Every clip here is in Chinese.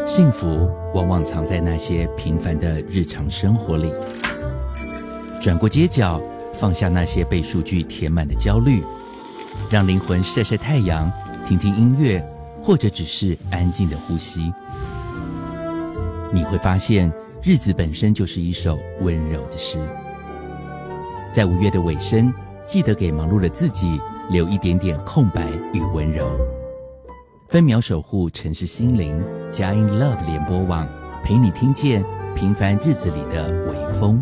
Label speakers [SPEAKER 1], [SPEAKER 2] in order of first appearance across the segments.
[SPEAKER 1] 幸福往往藏在那些平凡的日常生活里。转过街角，放下那些被数据填满的焦虑，让灵魂晒晒太阳，听听音乐，或者只是安静的呼吸。你会发现，日子本身就是一首温柔的诗。在5月的尾声，记得给忙碌的自己留一点点空白与温柔。分秒守护城市心灵，佳音 Love 联播网陪你听见平凡日子里的微风。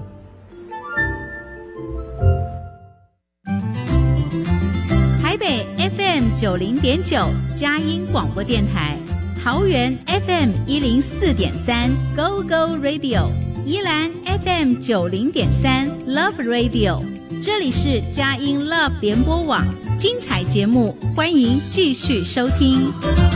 [SPEAKER 2] 台北 FM90.9 佳音广播电台，桃园 FM104.3 Go Go Radio， 宜兰 FM90.3 Love Radio， 这里是佳音 Love 联播网，精彩节目欢迎继续收听。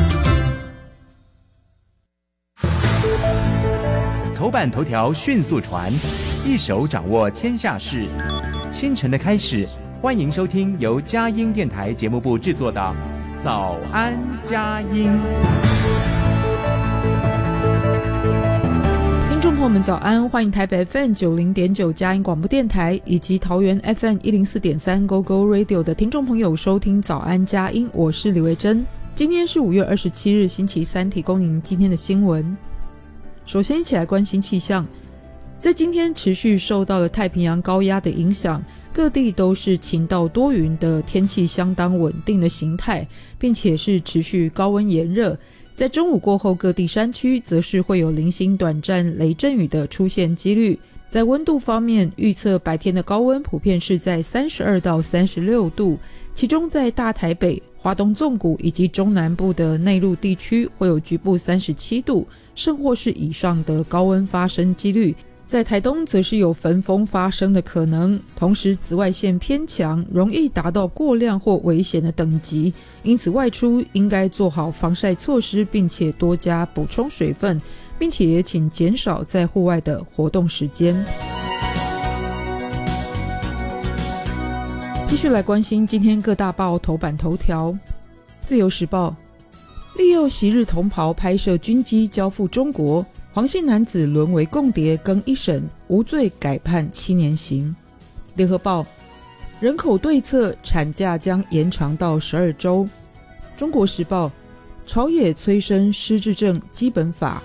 [SPEAKER 3] 头版头条迅速传，一手掌握天下事。清晨的开始，欢迎收听由佳音电台节目部制作的《早安佳音》。
[SPEAKER 4] 听众朋友们早安，欢迎台北 FM90.9 佳音广播电台以及桃园 FM104.3 Go Go Radio 的听众朋友收听早安佳音，我是李维珍。今天是5月27日星期三，提供您今天的新闻。首先一起来关心气象。在今天持续受到了太平洋高压的影响，各地都是晴到多云的天气，相当稳定的形态，并且是持续高温炎热。在中午过后，各地山区则是会有零星短暂雷阵雨的出现几率。在温度方面，预测白天的高温普遍是在32到36度，其中在大台北、华东纵谷以及中南部的内陆地区会有局部37度甚或是以上的高温发生几率。在台东则是有焚风发生的可能，同时紫外线偏强，容易达到过量或危险的等级，因此外出应该做好防晒措施，并且多加补充水分，并且也请减少在户外的活动时间。继续来关心今天各大报头版头条。自由时报，利诱昔日同袍拍摄军机交付中国，黄姓男子沦为共谍，更一审无罪，改判7年刑。联合报，人口对策，产假将延长到12周。中国时报，朝野催生失智症基本法。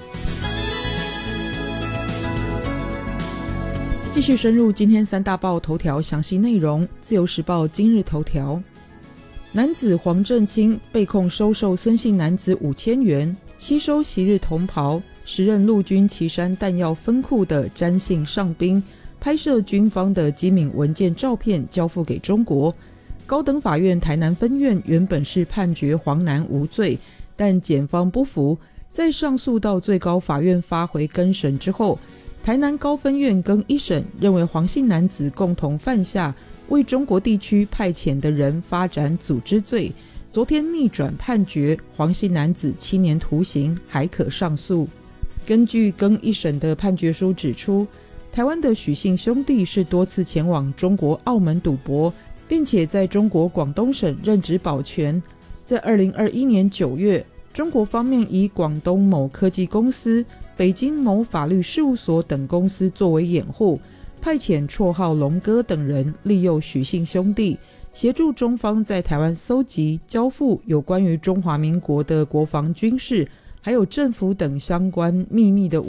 [SPEAKER 4] 继续深入今天3大报头条详细内容。自由时报今日头条，男子黄正清被控收受孙姓男子5000元，吸收昔日同袍时任陆军旗山弹药分库的詹姓上兵拍摄军方的机敏文件照片交付给中国。高等法院台南分院原本是判决黄男无罪，但检方不服，在上诉到最高法院发回更审之后，台南高分院更一审认为黄姓男子共同犯下为中国地区派遣的人发展组织罪，昨天逆转判决黄姓男子7年徒刑，还可上诉。根据更一审的判决书指出，台湾的许姓兄弟是多次前往中国澳门赌博，并且在中国广东省任职保全。在2021年9月，中国方面以广东某科技公司、北京某法律事务所等公司作为掩护，派遣绰号龙哥等人利诱许姓兄弟，协助中方在台湾搜集、交付有关于中华民国的国防军事还有政府等相关秘密的